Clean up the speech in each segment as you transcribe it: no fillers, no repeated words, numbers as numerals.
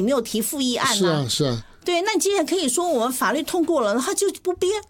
没有提复议案是啊是啊， 对，那你今天可以说我们法律通过了，他就不编。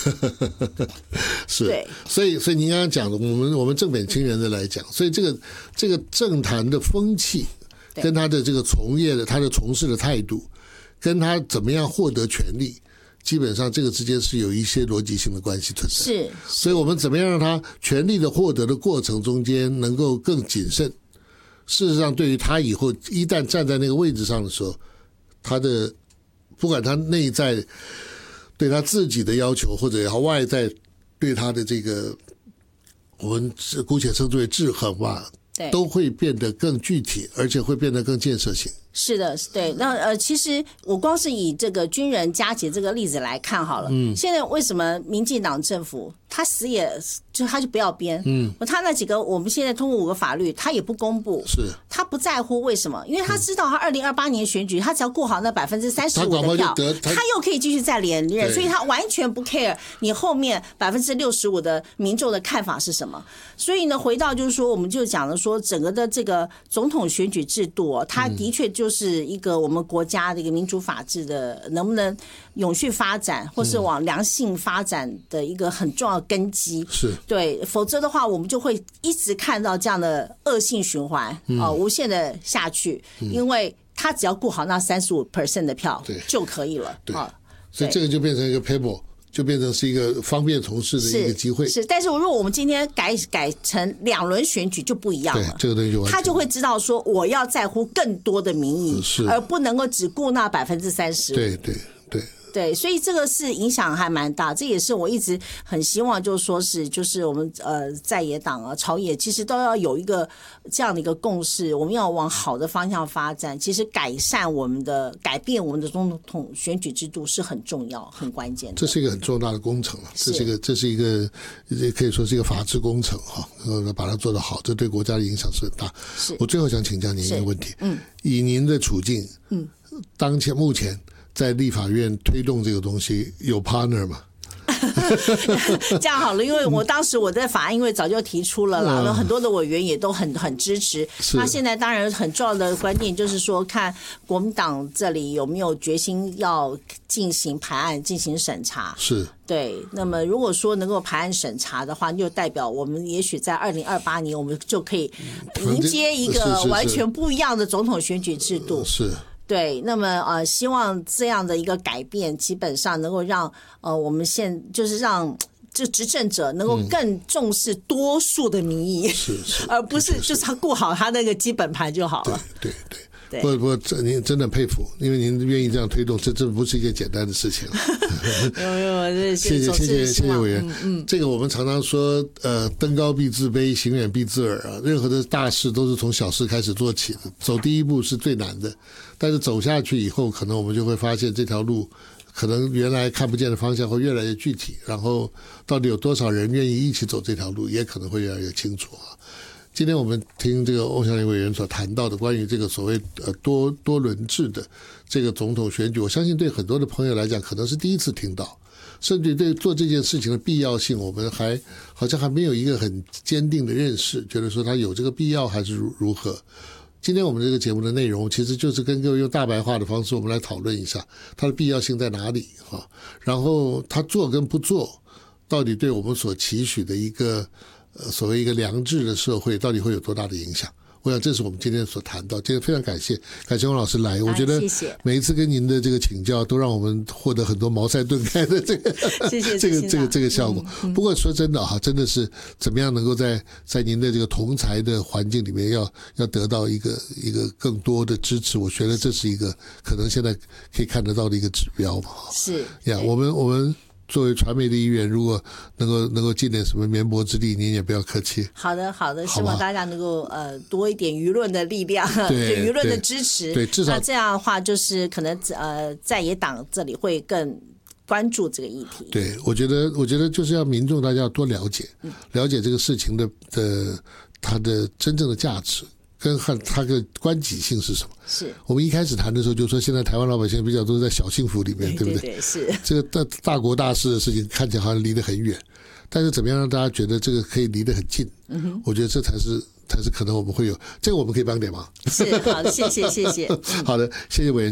是，所以您刚刚讲的，我们正本清源的来讲，所以这个政坛的风气，跟他的这个从业的他的从事的态度，跟他怎么样获得权利，基本上这个之间是有一些逻辑性的关系存在。 是， 所以我们怎么样让他权利的获得的过程中间能够更谨慎？事实上，对于他以后一旦站在那个位置上的时候，他的不管他内在对他自己的要求，或者他外在对他的这个我们姑且称之为制衡吧，都会变得更具体，而且会变得更建设性。 是的，对。那其实我光是以这个军人加节这个例子来看好了。现在为什么民进党政府他死也他就不要编？他那几个我们现在通过5个法律，他也不公布， 是他不在乎，为什么？因为他知道他2028年选举，他只要过好那35%的票，他又可以继续再连任，所以他完全不 care 你后面65%的民众的看法是什么。所以呢，回到就是说，我们就讲了说，整个的这个总统选举制度，它的确就是一个我们国家的一个民主法治的能不能永续发展，或是往良性发展的一个很重要的根基。 是对，否则的话，我们就会一直看到这样的恶性循环无限的下去，因为他只要顾好那35% 的票就可以了。 对，所以这个就变成一个 pebble。就变成是一个方便从事的一个机会。 是，但是如果我们今天改成2轮选举就不一样了。 对，这个东西他就会知道说，我要在乎更多的民意，而不能够只顾那30%。 对对对。 对，所以这个是影响还蛮大，这也是我一直很希望，就是说就是我们在野党啊、朝野，其实都要有一个这样的一个共识，我们要往好的方向发展。其实改变我们的总统选举制度是很重要、很关键的。 这是一个很重大的工程了，这是一个可以说是一个法治工程哈，把它做得好，这对国家的影响是很大。我最后想请教您一个问题，以您的处境，目前在立法院推动这个东西有 partner 吗？ 这样好了，因为我当时我在法案因为早就提出了啦，有很多的委员也都很支持。那现在当然很重要的关键就是说，看国民党这里有没有决心要进行排案进行审查。 是。 对，那么如果说能够排案审查的话，就代表我们也许在2028年我们就可以迎接一个完全不一样的总统选举制度。 是。 对，那么希望这样的一个改变，基本上能够让我们就是让这执政者能够更重视多数的民意，而不是就是他顾好他那个基本盘就好了。 对。不，您真的佩服，因为您愿意这样推动，这不是一个简单的事情。谢谢委员。这个我们常常说，登高必自卑，行远必自耳啊。任何的大事都是从小事开始做起的，走第一步是最难的，但是走下去以后，可能我们就会发现这条路可能原来看不见的方向会越来越具体，然后到底有多少人愿意一起走这条路，也可能会越来越清楚啊。今天我们听这个欧祥林委员所谈到的关于这个所谓多轮制的这个总统选举，我相信对很多的朋友来讲可能是第一次听到，甚至对做这件事情的必要性，我们好像还没有一个很坚定的认识，觉得说它有这个必要还是如何。今天我们这个节目的内容其实就是跟各位用大白话的方式，我们来讨论一下它的必要性在哪里啊，然后它做跟不做到底对我们所期许的一个所谓一个良治的社会到底会有多大的影响。我想这是我们今天所谈到，今天非常感谢翁老师来，我觉得每一次跟您的这个请教都让我们获得很多茅塞顿开的这个效果。不过说真的啊，真的是怎么样能够在您的这个同侪的环境里面要得到一个更多的支持，我觉得这是一个可能现在可以看得到的一个指标嘛。 是呀，我们作为传媒的一员，如果能够尽点什么绵薄之力，您也不要客气。 好的，希望大家能够多一点舆论的力量，对舆论的支持。对，至少那这样的话，就是可能在野党这里会更关注这个议题。 对，我觉得就是要民众大家要多了解这个事情的它的真正的价值。跟它的关己性是什么？ 是我们一开始谈的时候就说，现在台湾老百姓比较都在小幸福里面，对不对？ 对，是这个大国大事的事情看起来好像离得很远，但是怎么样让大家觉得这个可以离得很近？我觉得这才是可能我们会有这个，我们可以帮点忙。 是好，谢谢。 好的，谢谢委员。